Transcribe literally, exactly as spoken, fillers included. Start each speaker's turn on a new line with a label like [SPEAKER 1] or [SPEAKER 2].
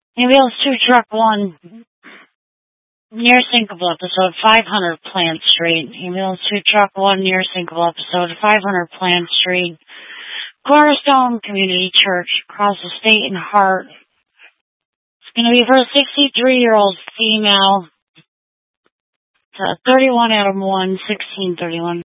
[SPEAKER 1] Ambulance two, Truck one, near sinkable episode, five hundred Plant Street. Ambulance two, Truck one, near sinkable episode, five hundred Plant Street. Cornerstone Community Church, across the state and Hart. It's going to be for a sixty-three-year-old female. It's uh, thirty-one Adam one, sixteen thirty-one.